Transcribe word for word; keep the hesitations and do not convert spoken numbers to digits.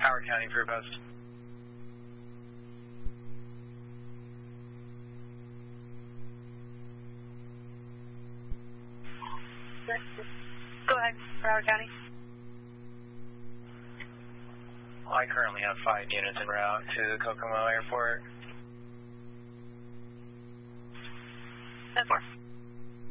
Howard County for your post. Go ahead, for Howard County. I currently have five units en route to the Kokomo Airport. ten four.